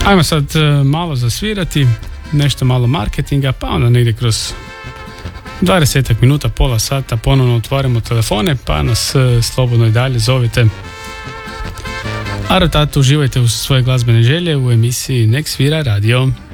Ajmo sad malo zasvirati, nešto malo marketinga, pa onda negdje kroz 20 minuta, pola sata ponovno otvaramo telefone, pa nas slobodno i dalje zovite. A rotatu uživajte u svoje glazbene želje u emisiji Nek svira radio.